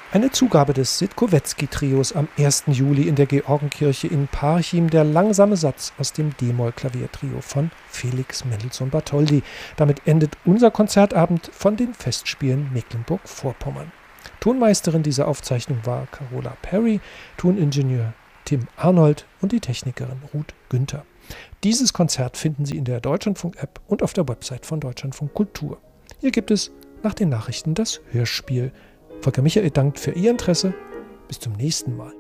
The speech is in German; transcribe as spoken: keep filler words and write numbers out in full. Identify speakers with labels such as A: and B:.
A: Eine Zugabe des Sitkowetzki-Trios am ersten Juli in der Georgenkirche in Parchim, der langsame Satz aus dem D-Moll-Klaviertrio von Felix Mendelssohn Bartholdy. Damit endet unser Konzertabend von den Festspielen Mecklenburg-Vorpommern. Tonmeisterin dieser Aufzeichnung war Carola Perry, Toningenieur Tim Arnold und die Technikerin Ruth Günther. Dieses Konzert finden Sie in der Deutschlandfunk-App und auf der Website von Deutschlandfunk Kultur. Hier gibt es nach den Nachrichten das Hörspiel. Volker Michael dankt für Ihr Interesse. Bis zum nächsten Mal.